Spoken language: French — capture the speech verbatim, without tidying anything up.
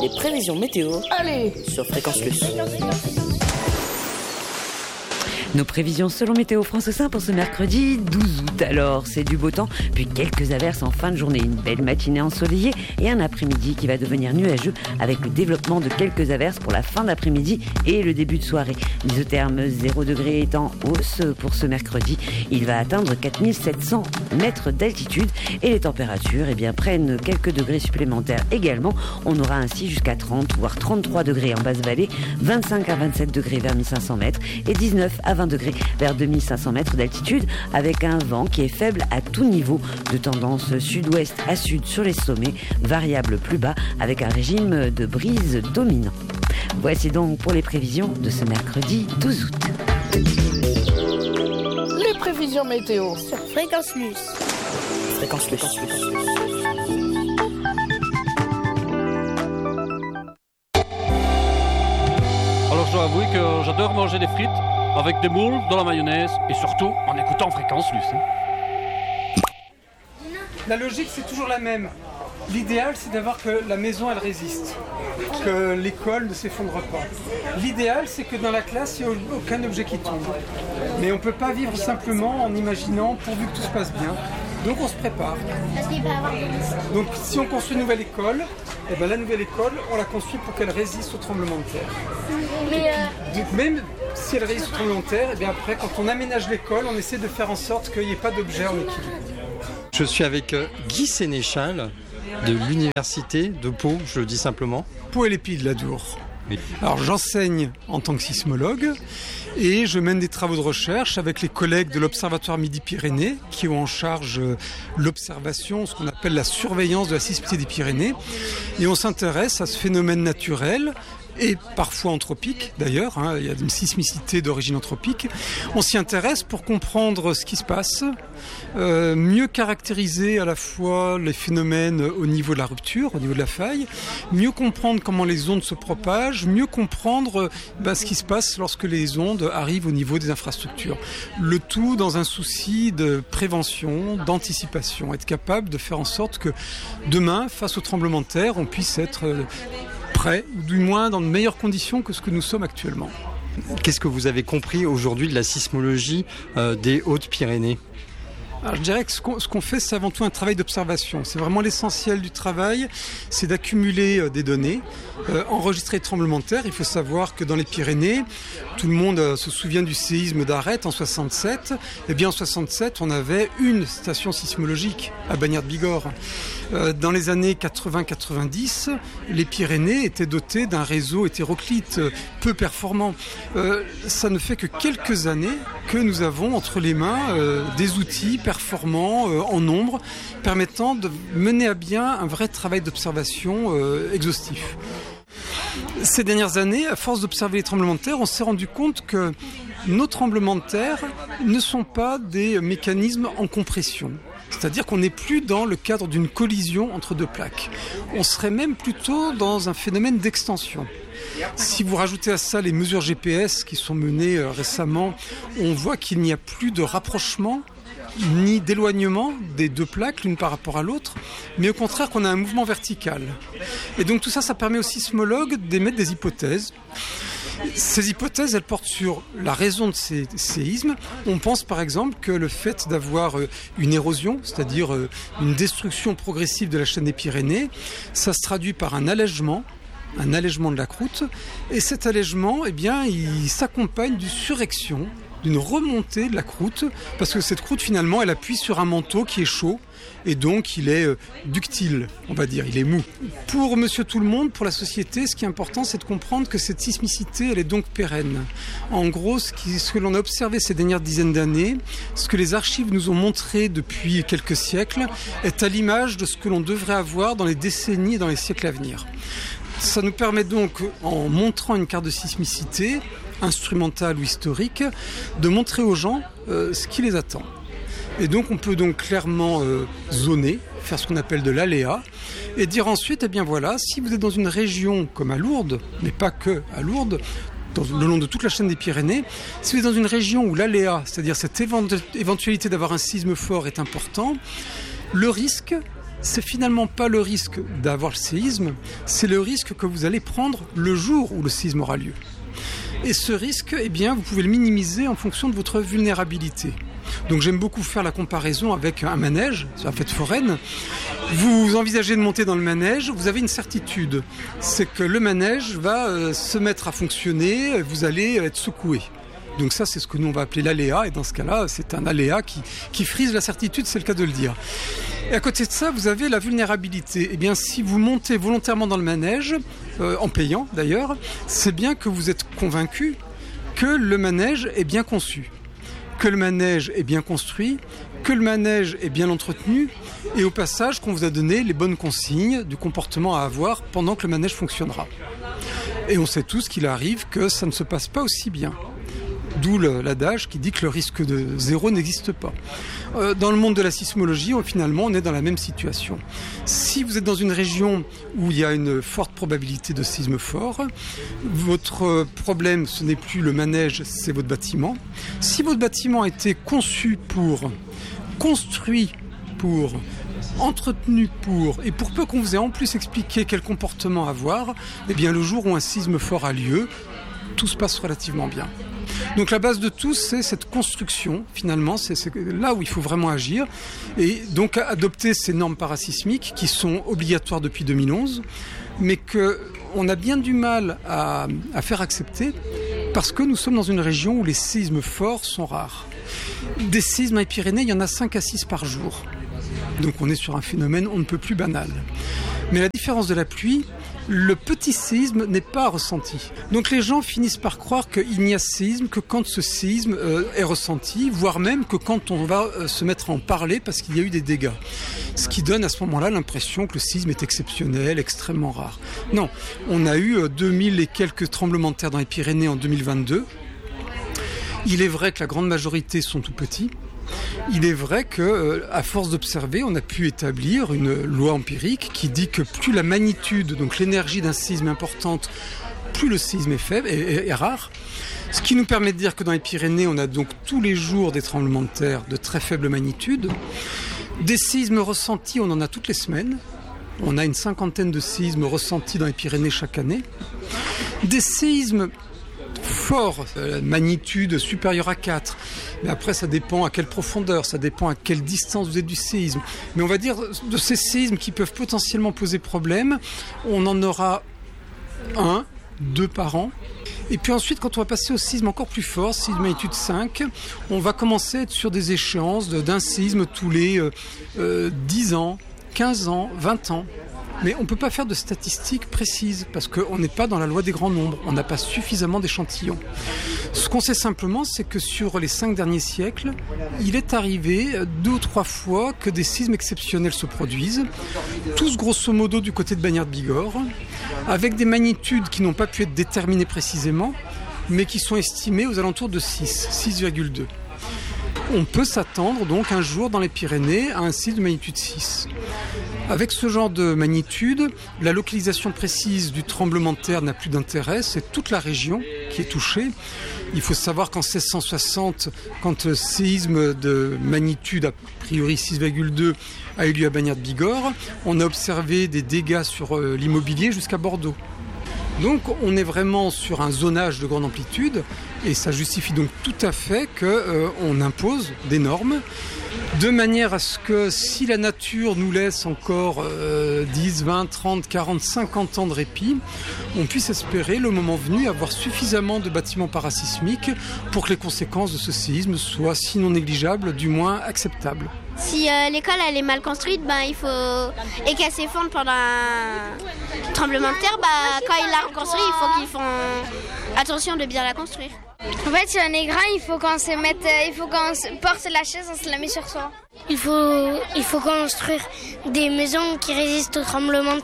Les prévisions météo. Allez, sur Fréquence Plus. Nos prévisions selon Météo France Sein pour ce mercredi douze août. Alors, c'est du beau temps, puis quelques averses en fin de journée. Une belle matinée ensoleillée et un après-midi qui va devenir nuageux avec le développement de quelques averses pour la fin d'après-midi et le début de soirée. L'isotherme zéro degré est en hausse pour ce mercredi. Il va atteindre quatre mille sept cents mètres d'altitude et les températures eh bien, prennent quelques degrés supplémentaires également. On aura ainsi jusqu'à trente voire trente-trois degrés en basse vallée, vingt-cinq à vingt-sept degrés vers mille cinq cents mètres et dix-neuf à vingt degrés vers deux mille cinq cents mètres d'altitude avec un vent qui est faible à tout niveau de tendance sud-ouest à sud sur les sommets, variable plus bas avec un régime de brise dominant. Voici donc pour les prévisions de ce mercredi douze août. les prévisions météo sur Fréquence Plus. Fréquence Plus. Alors je dois avouer que j'adore manger des frites avec des moules, de la mayonnaise et surtout en écoutant Fréquence Plus. Hein. La logique, c'est toujours la même. L'idéal, c'est d'avoir que la maison, elle résiste, que l'école ne s'effondre pas. L'idéal, c'est que dans la classe, il n'y ait aucun objet qui tombe. Mais on ne peut pas vivre simplement en imaginant pourvu que tout se passe bien. Donc on se prépare. Donc si on construit une nouvelle école, eh ben, la nouvelle école, on la construit pour qu'elle résiste au tremblement de terre. Mais euh... Donc même si elle résiste au tremblement de terre, eh bien après, quand on aménage l'école, on essaie de faire en sorte qu'il n'y ait pas d'objet en équilibre. Je suis avec Guy Sénéchal de l'Université de Pau, je le dis simplement. Pau et l'Épi de l'Adour. Alors j'enseigne en tant que sismologue et je mène des travaux de recherche avec les collègues de l'Observatoire Midi-Pyrénées qui ont en charge l'observation, ce qu'on appelle la surveillance de la sismicité des Pyrénées. Et on s'intéresse à ce phénomène naturel et parfois anthropique d'ailleurs, hein, il y a une sismicité d'origine anthropique. On s'y intéresse pour comprendre ce qui se passe, euh, mieux caractériser à la fois les phénomènes au niveau de la rupture, au niveau de la faille, mieux comprendre comment les ondes se propagent, mieux comprendre bah, ce qui se passe lorsque les ondes arrivent au niveau des infrastructures. Le tout dans un souci de prévention, d'anticipation, être capable de faire en sorte que demain, face au tremblement de terre, on puisse être euh, prêt, ou du moins dans de meilleures conditions que ce que nous sommes actuellement. Qu'est-ce que vous avez compris aujourd'hui de la sismologie euh, des Hautes-Pyrénées ? Alors, je dirais que ce qu'on, ce qu'on fait, c'est avant tout un travail d'observation. C'est vraiment l'essentiel du travail, c'est d'accumuler euh, des données, euh, enregistrer les tremblements de terre. Il faut savoir que dans les Pyrénées, tout le monde euh, se souvient du séisme d'Arrête en soixante-sept. Eh bien, en soixante-sept, on avait une station sismologique à Bagnères-de-Bigorre. Euh, dans les années quatre-vingts quatre-vingt-dix, les Pyrénées étaient dotées d'un réseau hétéroclite euh, peu performant. Euh, ça ne fait que quelques années que nous avons entre les mains euh, des outils performants euh, en nombre, permettant de mener à bien un vrai travail d'observation euh, exhaustif. Ces dernières années, à force d'observer les tremblements de terre, on s'est rendu compte que nos tremblements de terre ne sont pas des mécanismes en compression. C'est-à-dire qu'on n'est plus dans le cadre d'une collision entre deux plaques. On serait même plutôt dans un phénomène d'extension. Si vous rajoutez à ça les mesures G P S qui sont menées euh, récemment, on voit qu'il n'y a plus de rapprochement ni d'éloignement des deux plaques l'une par rapport à l'autre, mais au contraire qu'on a un mouvement vertical. Et donc tout ça, ça permet aux sismologues d'émettre des hypothèses. Ces hypothèses, elles portent sur la raison de ces séismes. On pense par exemple que le fait d'avoir une érosion, c'est-à-dire une destruction progressive de la chaîne des Pyrénées, ça se traduit par un allègement, un allègement de la croûte. Et cet allègement, eh bien, il s'accompagne d'une surrection, d'une remontée de la croûte, parce que cette croûte finalement elle appuie sur un manteau qui est chaud et donc il est euh, ductile, on va dire, il est mou. Pour monsieur tout le monde, pour la société, ce qui est important, c'est de comprendre que cette sismicité elle est donc pérenne. En gros, ce, qui, ce que l'on a observé ces dernières dizaines d'années, ce que les archives nous ont montré depuis quelques siècles, est à l'image de ce que l'on devrait avoir dans les décennies et dans les siècles à venir. Ça nous permet donc, en montrant une carte de sismicité, instrumentale ou historique, de montrer aux gens euh, ce qui les attend. Et donc on peut donc clairement euh, zoner, faire ce qu'on appelle de l'aléa, et dire ensuite, eh bien voilà, si vous êtes dans une région comme à Lourdes, mais pas que à Lourdes, dans, le long de toute la chaîne des Pyrénées, si vous êtes dans une région où l'aléa, c'est-à-dire cette éventualité d'avoir un séisme fort est important, le risque c'est finalement pas le risque d'avoir le séisme, c'est le risque que vous allez prendre le jour où le séisme aura lieu. Et ce risque, eh bien, vous pouvez le minimiser en fonction de votre vulnérabilité. Donc j'aime beaucoup faire la comparaison avec un manège, c'est la fête foraine. Vous envisagez de monter dans le manège, vous avez une certitude, c'est que le manège va euh, se mettre à fonctionner, vous allez être secoué. Donc ça, c'est ce que nous on va appeler l'aléa, et dans ce cas-là, c'est un aléa qui, qui frise la certitude, c'est le cas de le dire. Et à côté de ça, vous avez la vulnérabilité. Eh bien, si vous montez volontairement dans le manège, euh, en payant d'ailleurs, c'est bien que vous êtes convaincu que le manège est bien conçu, que le manège est bien construit, que le manège est bien entretenu, et au passage qu'on vous a donné les bonnes consignes du comportement à avoir pendant que le manège fonctionnera. Et on sait tous qu'il arrive que ça ne se passe pas aussi bien. D'où l'adage qui dit que le risque de zéro n'existe pas. Euh, dans le monde de la sismologie, on, finalement, on est dans la même situation. Si vous êtes dans une région où il y a une forte probabilité de séisme fort, votre problème, ce n'est plus le manège, c'est votre bâtiment. Si votre bâtiment a été conçu pour, construit pour, entretenu pour, et pour peu qu'on vous ait en plus expliqué quel comportement avoir, eh bien le jour où un séisme fort a lieu, tout se passe relativement bien. Donc la base de tout, c'est cette construction, finalement, c'est, c'est là où il faut vraiment agir. Et donc adopter ces normes parasismiques qui sont obligatoires depuis deux mille onze, mais qu'on a bien du mal à, à faire accepter parce que nous sommes dans une région où les séismes forts sont rares. Des séismes dans les Pyrénées, il y en a cinq à six par jour. Donc on est sur un phénomène on ne peut plus banal. Mais la différence de la pluie, le petit séisme n'est pas ressenti. Donc les gens finissent par croire qu'il n'y a séisme que quand ce séisme euh, est ressenti, voire même que quand on va euh, se mettre à en parler parce qu'il y a eu des dégâts. Ce qui donne à ce moment-là l'impression que le séisme est exceptionnel, extrêmement rare. Non, on a eu euh, deux mille et quelques tremblements de terre dans les Pyrénées en deux mille vingt-deux. Il est vrai que la grande majorité sont tout petits. Il est vrai que, euh, à force d'observer, on a pu établir une loi empirique qui dit que plus la magnitude, donc l'énergie d'un séisme est importante, plus le séisme est faible et est, est rare. Ce qui nous permet de dire que dans les Pyrénées, on a donc tous les jours des tremblements de terre de très faible magnitude. Des séismes ressentis, on en a toutes les semaines. On a une cinquantaine de séismes ressentis dans les Pyrénées chaque année. Des séismes forts, euh, magnitude supérieure à quatre. Mais après, ça dépend à quelle profondeur, ça dépend à quelle distance vous êtes du séisme. Mais on va dire, de ces séismes qui peuvent potentiellement poser problème, on en aura un, deux par an. Et puis ensuite, quand on va passer au séisme encore plus fort, séisme magnitude cinq, on va commencer à être sur des échéances d'un séisme tous les euh, euh, dix ans, quinze ans, vingt ans. Mais on ne peut pas faire de statistiques précises parce qu'on n'est pas dans la loi des grands nombres. On n'a pas suffisamment d'échantillons. Ce qu'on sait simplement, c'est que sur les cinq derniers siècles, il est arrivé deux ou trois fois que des séismes exceptionnels se produisent, tous grosso modo du côté de Bagnères-de-Bigorre, avec des magnitudes qui n'ont pas pu être déterminées précisément, mais qui sont estimées aux alentours de six, six virgule deux. On peut s'attendre donc un jour dans les Pyrénées à un séisme de magnitude six. Avec ce genre de magnitude, la localisation précise du tremblement de terre n'a plus d'intérêt, c'est toute la région qui est touchée. Il faut savoir qu'en seize cent soixante, quand le séisme de magnitude a priori six virgule deux a eu lieu à Bagnères-de-Bigorre, on a observé des dégâts sur l'immobilier jusqu'à Bordeaux. Donc on est vraiment sur un zonage de grande amplitude et ça justifie donc tout à fait qu'on euh, impose des normes de manière à ce que si la nature nous laisse encore euh, dix, vingt, trente, quarante, cinquante ans de répit, on puisse espérer le moment venu avoir suffisamment de bâtiments parasismiques pour que les conséquences de ce séisme soient sinon négligeables, du moins acceptables. Si euh, l'école elle est mal construite, ben, il faut... et qu'elle s'effondre pendant un tremblement de terre, ben, quand ils la reconstruisent, il faut qu'ils font attention de bien la construire. En fait, si on est grand, il faut qu'on se mette, il faut qu'on se porte la chaise, on se la met sur soi. Il faut, il faut construire des maisons qui résistent au tremblement de